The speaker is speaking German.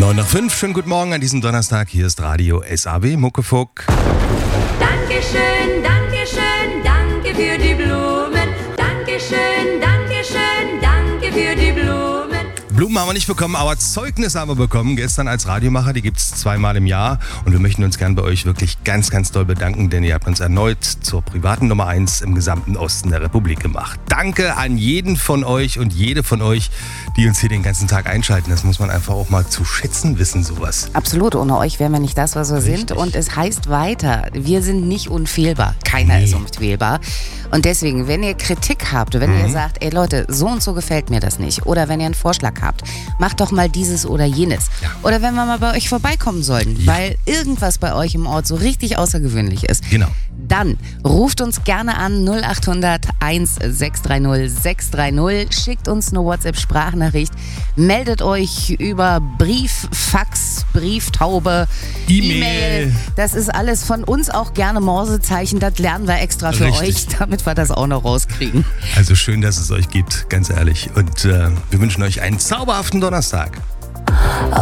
9:05, schönen guten Morgen an diesem Donnerstag. Hier ist Radio SAW Muckefuck. Dankeschön, Dankeschön, danke für die Blumen. Dankeschön, Dankeschön, danke für die Blumen. Blumen haben wir nicht bekommen, aber Zeugnis haben wir bekommen. Gestern als Radiomacher, die gibt es zweimal im Jahr. Und wir möchten uns gern bei euch wirklich ganz, ganz doll bedanken, denn ihr habt uns erneut zur privaten Nummer 1 im gesamten Osten der Republik gemacht. Danke an jeden von euch und jede von euch, die uns hier den ganzen Tag einschalten. Das muss man einfach auch mal zu schätzen wissen, sowas. Absolut, ohne euch wären wir nicht das, was wir sind. Und es heißt weiter, wir sind nicht unfehlbar. Keiner ist unfehlbar. Und deswegen, wenn ihr Kritik habt, wenn ihr sagt, ey Leute, so und so gefällt mir das nicht, oder wenn ihr einen Vorschlag habt, macht doch mal dieses oder jenes. Ja. Oder wenn wir mal bei euch vorbeikommen sollten, weil irgendwas bei euch im Ort so richtig außergewöhnlich ist. Genau. Dann ruft uns gerne an 0800 1630 630, schickt uns eine WhatsApp-Sprachnachricht, meldet euch über Brief, Fax, Brieftaube, E-Mail. Das ist alles von uns auch gerne Morsezeichen, das lernen wir extra für euch, damit wir das auch noch rauskriegen. Also schön, dass es euch gibt, ganz ehrlich. Und wir wünschen euch einen zauberhaften Donnerstag.